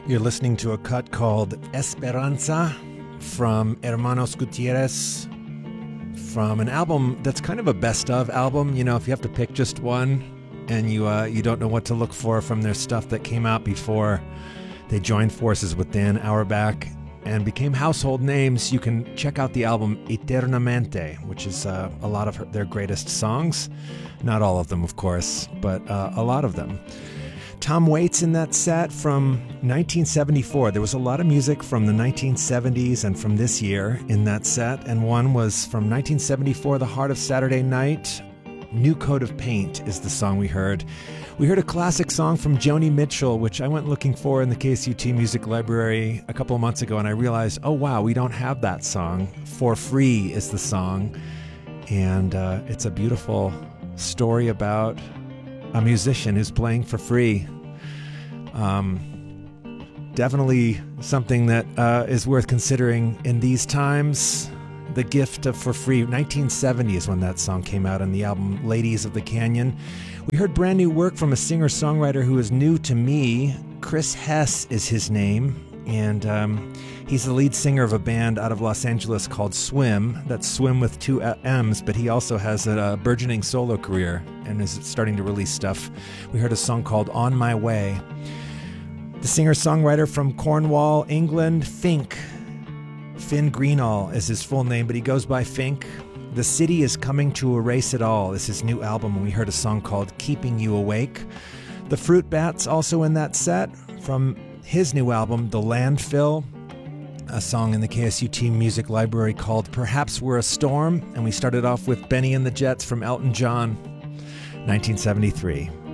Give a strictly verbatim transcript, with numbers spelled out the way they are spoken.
You're listening to a cut called Esperanza from Hermanos Gutierrez, from an album that's kind of a best-of album. You know, if you have to pick just one and you uh, you don't know what to look for from their stuff that came out before they joined forces with Dan Auerbach and became household names, you can check out the album Eternamente, which is uh, a lot of her, their greatest songs. Not all of them, of course, but uh, a lot of them. Tom Waits in that set from nineteen seventy-four. There was a lot of music from the nineteen seventies and from this year in that set, and one was from nineteen seventy-four, The Heart of Saturday Night. New Coat of Paint is the song we heard. We heard a classic song from Joni Mitchell, which I went looking for in the K S U T Music Library a couple of months ago, and I realized, oh wow, we don't have that song. For Free is the song, and uh, it's a beautiful story about a musician who's playing for free. Um, definitely something that uh, is worth considering in these times. The gift of For Free. nineteen seventy is when that song came out on the album Ladies of the Canyon. We heard brand new work from a singer-songwriter who is new to me. Chris Hess is his name, and um, he's the lead singer of a band out of Los Angeles called Swim. That's Swim with two M's, but he also has a, a burgeoning solo career and is starting to release stuff. We heard a song called On My Way. The singer-songwriter from Cornwall, England, Fink. Finn Greenall is his full name, but he goes by Fink. The City is Coming to Erase It All is his new album, and we heard a song called Keeping You Awake. The Fruit Bats also in that set from his new album, The Landfill, a song in the K S U T Music Library called Perhaps We're a Storm, and we started off with Benny and the Jets from Elton John, nineteen seventy-three.